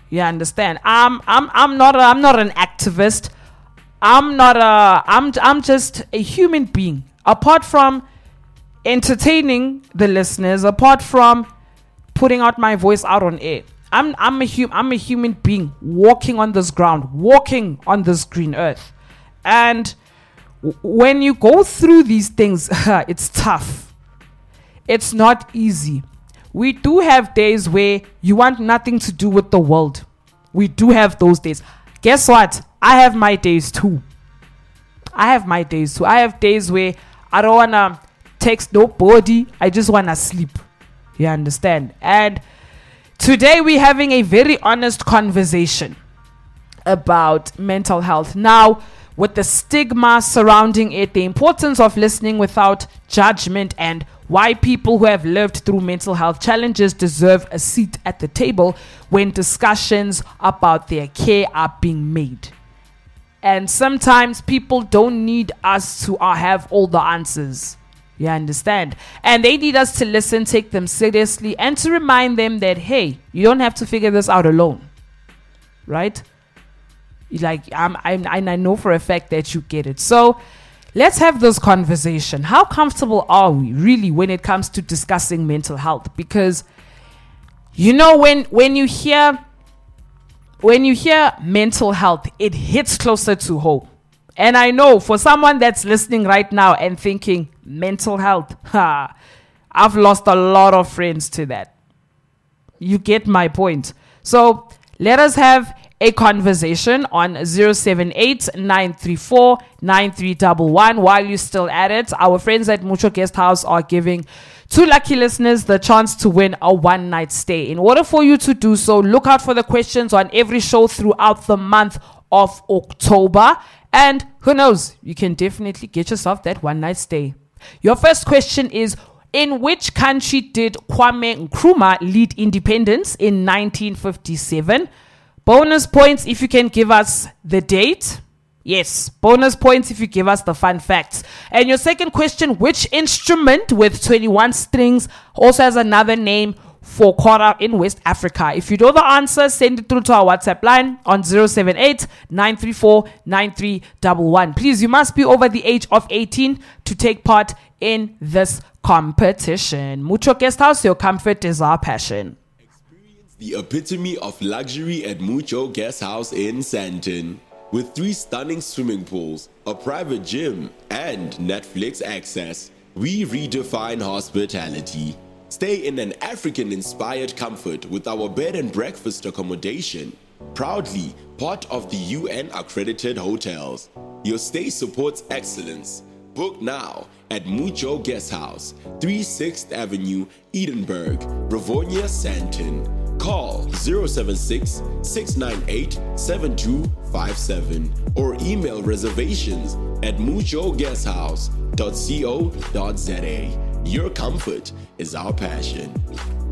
You understand? I'm not an activist. I'm just a human being. Apart from entertaining the listeners, apart from putting out my voice out on air, I'm a human being walking on this ground, walking on this green earth. And when you go through these things, it's tough. It's not easy. We do have days where you want nothing to do with the world. We do have those days. Guess what? I have my days too. I have days where I don't want to text nobody. I just want to sleep. You understand? And today we're having a very honest conversation about mental health. Now, with the stigma surrounding it, the importance of listening without judgment, and why people who have lived through mental health challenges deserve a seat at the table when discussions about their care are being made. And sometimes people don't need us to have all the answers. You understand? And they need us to listen, take them seriously, and to remind them that, hey, you don't have to figure this out alone. Right? I know for a fact that you get it. So let's have this conversation. How comfortable are we really when it comes to discussing mental health? Because, you know, when you hear mental health, it hits closer to home. And I know for someone that's listening right now and thinking, mental health, I've lost a lot of friends to that. You get my point. So let us have a conversation on 078-934-9311. While you're still at it, our friends at Mucho Guest House are giving 2 lucky listeners the chance to win a one-night stay. In order for you to do so, look out for the questions on every show throughout the month of October. And who knows, you can definitely get yourself that one-night stay. Your first question is, in which country did Kwame Nkrumah lead independence in 1957? Bonus points if you can give us the date. Yes, bonus points if you give us the fun facts. And your second question, which instrument with 21 strings also has another name for kora in West Africa? If you know the answer, send it through to our WhatsApp line on 078-934-9311. Please, you must be over the age of 18 to take part in this competition. Mucho Guest House, your comfort is our passion. The epitome of luxury at Mucho Guest House in Sandton. With 3 stunning swimming pools, a private gym, and Netflix access, we redefine hospitality. Stay in an African-inspired comfort with our bed and breakfast accommodation. Proudly part of the UN-accredited hotels. Your stay supports excellence. Book now at Mucho Guest House, 36th Avenue, Edinburgh, Rivonia, Sandton. Call 076-698-7257 or email reservations at muchoguesthouse.co.za. Your comfort is our passion.